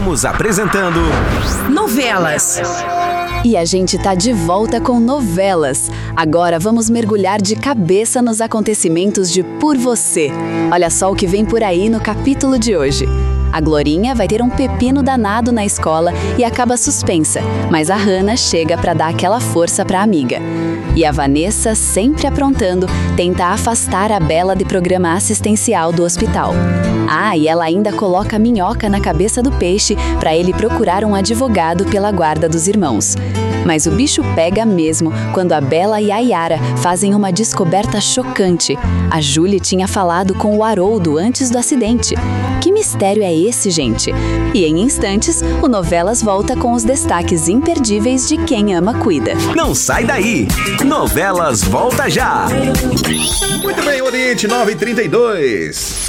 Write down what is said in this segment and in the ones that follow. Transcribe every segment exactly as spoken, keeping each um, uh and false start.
Estamos apresentando Novelas. E a gente tá de volta com Novelas. Agora vamos mergulhar de cabeça nos acontecimentos de Por Você. Olha só o que vem por aí no capítulo de hoje. A Glorinha vai ter um pepino danado na escola e acaba suspensa, mas a Hannah chega pra dar aquela força pra amiga. E a Vanessa, sempre aprontando, tenta afastar a Bela de programa assistencial do hospital. Ah, e ela ainda coloca minhoca na cabeça do peixe pra ele procurar um advogado pela guarda dos irmãos. Mas o bicho pega mesmo quando a Bela e a Yara fazem uma descoberta chocante. A Julie tinha falado com o Haroldo antes do acidente. Que mistério é esse, gente? E em instantes, o Novelas volta com os destaques imperdíveis de Quem Ama Cuida. Não sai daí! Novelas volta já! Muito bem, Oriente, nove e trinta e dois.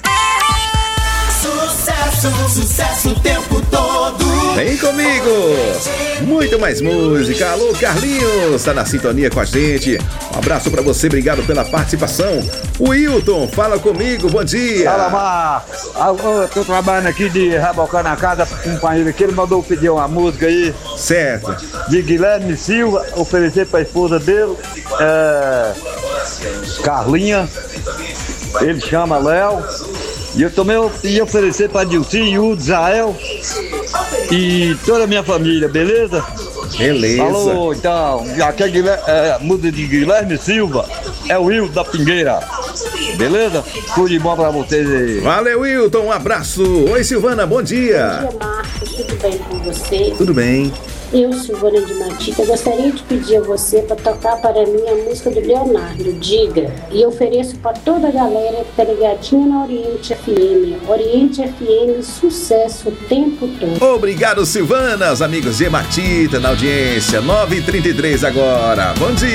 Sucesso, sucesso o tempo todo. Vem comigo! Muito mais música. Alô, Carlinhos, tá na sintonia com a gente. Um abraço pra você, obrigado pela participação. O Wilton, fala comigo, bom dia. Fala, Marcos. Eu tô trabalhando aqui de rebocar na casa com um companheiro aqui, ele mandou pedir uma música aí. Certo. De Guilherme Silva, oferecer pra esposa dele, é, Carlinha, ele chama Léo. E eu também ia oferecer pra Dilcinho, Israel e toda a minha família, beleza? Beleza. Falou, então, aqui é, Guilherme, é música de Guilherme Silva, é o Will da Pingueira, beleza? Tudo de bom pra vocês aí. Valeu, Wilton, um abraço. Oi, Silvana, bom dia. Bom dia, Marcos, tudo bem com você? Tudo bem. Eu, Silvana de Matita, gostaria de pedir a você para tocar para mim a música do Leonardo, Diga, e ofereço para toda a galera que tá ligadinha na Oriente F M. Oriente F M, sucesso o tempo todo. Obrigado, Silvana, os amigos de Matita na audiência, nove e trinta e três agora. Bom dia.